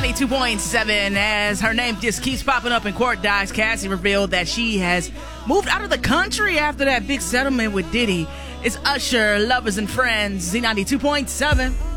Z92.7. As her name just keeps popping up in court docs, Cassie revealed that she has moved out of the country after that big settlement with Diddy. It's Usher, Lovers and Friends, Z92.7.